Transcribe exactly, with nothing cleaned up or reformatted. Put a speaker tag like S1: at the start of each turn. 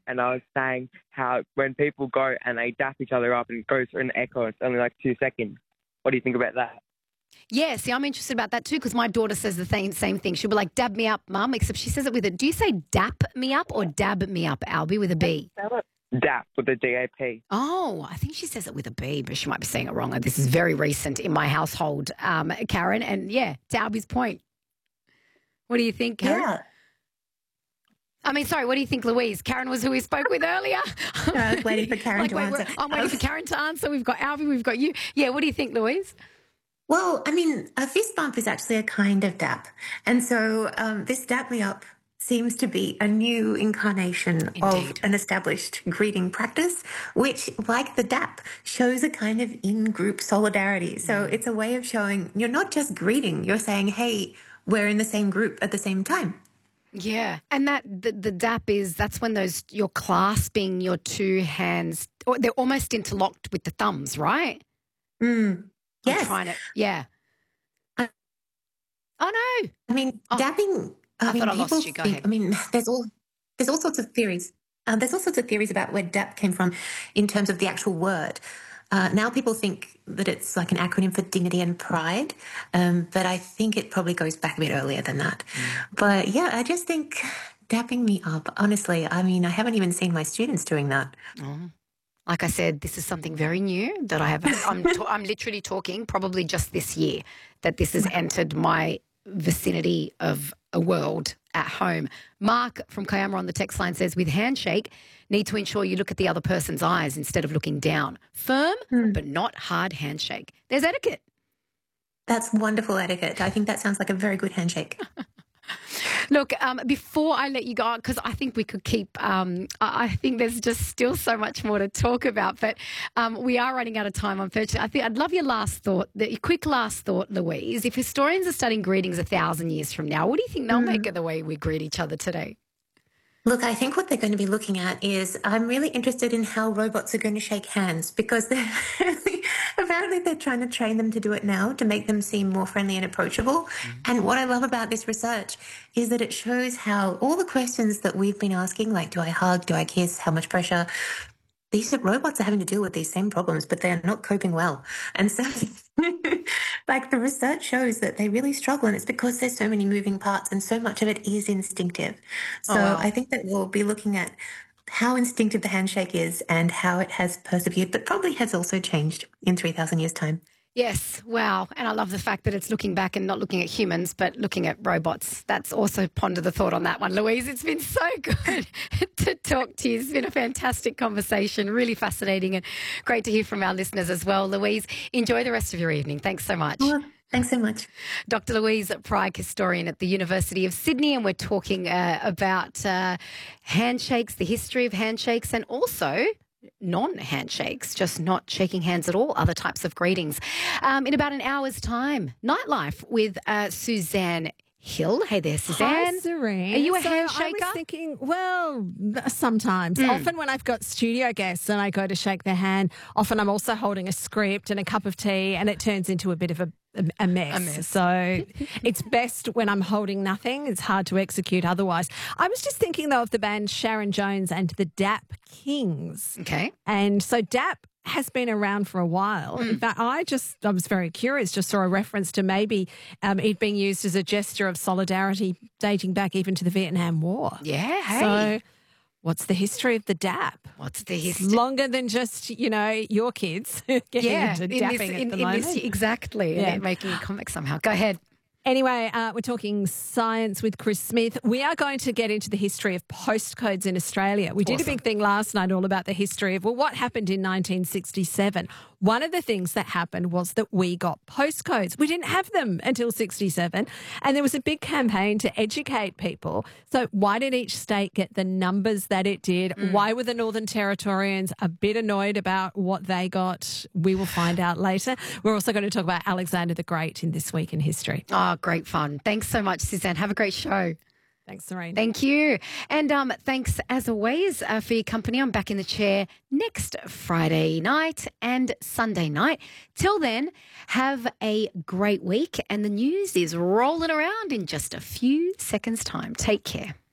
S1: and I was saying how when people go and they dap each other up and it goes through an echo, it's only like two seconds. What do you think about that?
S2: Yeah, see, I'm interested about that too because my daughter says the same, same thing. She'll be like, dab me up, mum, except she says it with a, do you say dap me up or dab me up, Albie, with a B?
S1: Dap with a D A P.
S2: Oh, I think she says it with a B, but she might be saying it wrong. This is very recent in my household, um, Karen. And yeah, to Albie's point. What do you think, Karen?
S3: Yeah.
S2: I mean, sorry, what do you think, Louise? Karen was who we spoke with earlier.
S3: No, I was waiting for Karen
S2: like,
S3: to
S2: wait,
S3: answer.
S2: I'm waiting for Karen to answer. We've got Albie, we've got you. Yeah, what do you think, Louise?
S3: Well, I mean, a fist bump is actually a kind of dap. And so um, this dap me up seems to be a new incarnation
S2: Indeed.
S3: of an established greeting practice, which, like the dap, shows a kind of in-group solidarity. So
S2: Mm.
S3: it's a way of showing you're not just greeting, you're saying, hey, we're in the same group at the same time.
S2: Yeah, and that the, the dap is that's when those you're clasping your two hands, or they're almost interlocked with the thumbs, right?
S3: Mm. Yes.
S2: I'm trying to, yeah.
S3: Uh,
S2: oh no!
S3: I mean,
S2: Oh,
S3: dapping. I,
S2: I
S3: mean,
S2: thought I
S3: people
S2: lost you. Go
S3: think.
S2: ahead.
S3: I mean, there's all there's all sorts of theories. Uh, there's all sorts of theories about where dap came from in terms of the actual word. Uh, now people think that it's like an acronym for dignity and pride, um, but I think it probably goes back a bit earlier than that. Mm. But yeah, I just think dapping me up. Honestly, I mean, I haven't even seen my students doing that.
S2: Oh. Like I said, this is something very new that I have. I'm, ta- I'm literally talking probably just this year that this has entered my vicinity of a world at home. Mark from Kiama on the text line says, with handshake, need to ensure you look at the other person's eyes instead of looking down. Firm, mm. but not hard handshake. There's etiquette.
S3: That's wonderful etiquette. I think that sounds like a very good handshake.
S2: Look, um, before I let you go, because I think we could keep, um, I think there's just still so much more to talk about, but um, we are running out of time, unfortunately. I think I'd love your last thought, the quick last thought, Louise. If historians are studying greetings a thousand years from now, what do you think they'll mm. make of the way we greet each other today?
S3: Look, I think what they're going to be looking at is I'm really interested in how robots are going to shake hands because they're apparently they're trying to train them to do it now to make them seem more friendly and approachable. Mm-hmm. And what I love about this research is that it shows how all the questions that we've been asking, like do I hug, do I kiss, how much pressure, these robots are having to deal with these same problems, but they're not coping well. And so like the research shows that they really struggle, and it's because there's so many moving parts and so much of it is instinctive. So oh, wow. I think that we'll be looking at how instinctive the handshake is and how it has persevered, but probably has also changed in three thousand years' time.
S2: Yes, wow. And I love the fact that it's looking back and not looking at humans, but looking at robots. That's also ponder the thought on that one. Louise, it's been so good to talk to you. It's been a fantastic conversation, really fascinating and great to hear from our listeners as well. Louise, enjoy the rest of your evening. Thanks so much.
S3: Well, thanks so much.
S2: Doctor Louise Pryke, historian at the University of Sydney, and we're talking uh, about uh, handshakes, the history of handshakes, and also non-handshakes, just not shaking hands at all, other types of greetings. Um, in about an hour's time, Nightlife with uh, Suzanne Hill. Hey there, Suzanne.
S4: Hi, Serene.
S2: Are you a
S4: so
S2: handshaker?
S4: I was thinking, well, sometimes. Mm. Often when I've got studio guests and I go to shake their hand, often I'm also holding a script and a cup of tea and it turns into a bit of a A mess. a mess. So it's best when I'm holding nothing. It's hard to execute otherwise. I was just thinking, though, of the band Sharon Jones and the Dap Kings.
S2: Okay.
S4: And so Dap has been around for a while. Mm. In fact, I just, I was very curious, just saw a reference to maybe um, it being used as a gesture of solidarity dating back even to the Vietnam War.
S2: Yeah, hey.
S4: So what's the history of the dap?
S2: What's the history?
S4: Longer than just, you know, your kids getting
S2: yeah,
S4: into
S2: in
S4: dapping
S2: this,
S4: at
S2: in,
S4: the
S2: in
S4: moment.
S2: This, exactly,
S4: yeah.
S2: and making a comic somehow. Go ahead.
S4: Anyway, uh, we're talking science with Chris Smith. We are going to get into the history of postcodes in Australia. We did
S2: awesome.
S4: a big thing last night all about the history of, well, what happened in nineteen sixty-seven. One of the things that happened was that we got postcodes. We didn't have them until sixty-seven, and there was a big campaign to educate people. So why did each state get the numbers that it did? Mm. Why were the Northern Territorians a bit annoyed about what they got? We will find out later. We're also going to talk about Alexander the Great in This Week in History.
S2: Oh, great fun. Thanks so much, Suzanne. Have a great show.
S4: Thanks, Serene.
S2: Thank you. And um, thanks, as always, uh, for your company. I'm back in the chair next Friday night and Sunday night. Till then, have a great week. And the news is rolling around in just a few seconds' time. Take care.